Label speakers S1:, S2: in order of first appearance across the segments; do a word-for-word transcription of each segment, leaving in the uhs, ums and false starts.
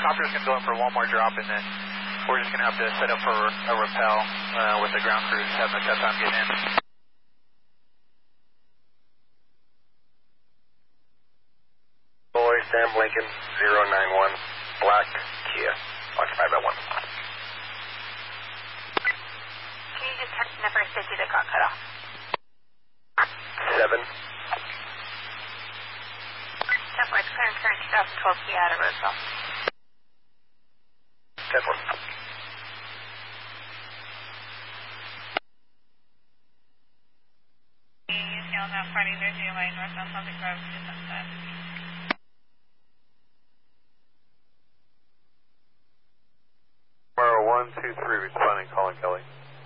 S1: copter's going to go in for one more drop, and then we're just going to have to set up for a rappel uh, with the ground crews having a tough time getting in.
S2: Boy, Sam Lincoln, zero nine one, black Kia, occupied by one.
S3: Can you just turn the first digit that got cut off?
S2: Seven.
S3: ten four, it's clear and current twenty twelve Kia out of Roseville.
S2: ten four.
S3: Now not Friday, Thursday, away, northbound Celtic Grove to Sunset.
S2: Tomorrow one two three, responding, calling Kelly.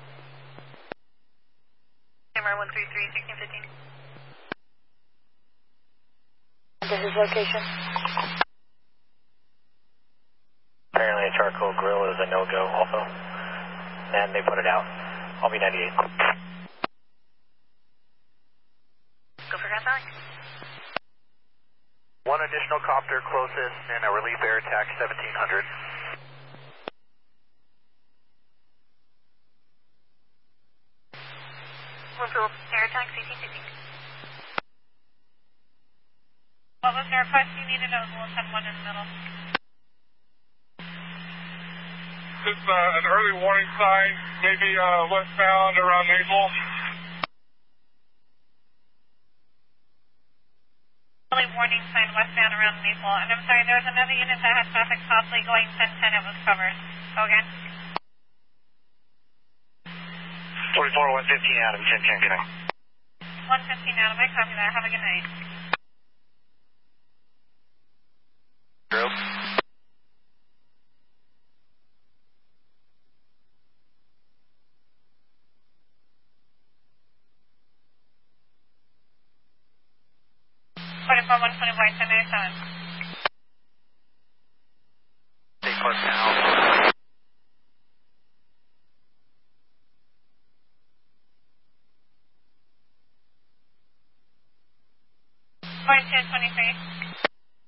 S3: Camera one three three, sixteen fifteen.
S4: This is location.
S5: Apparently a charcoal grill is a no-go also, and they put it out. I'll be ninety-eight.
S3: Go for Grand Valley.
S1: One additional copter closest and a relief air attack seventeen hundred.
S3: One full air attack, sixteen fifteen. What was the request you needed? It was one ten one in the middle.
S6: Just uh, an early warning sign, maybe uh, westbound around Maple.
S3: Early warning sign westbound around Maple. And I'm sorry, there was another unit that had traffic possibly going ten ten. It was covered. Go again.
S5: forty-four one fifteen Adam, ten ten, good night.
S3: one fifteen Adam, I copy that. Have a good night.
S1: Group.
S3: forty-four one twenty White, ten ninety-seven.
S1: State Park now.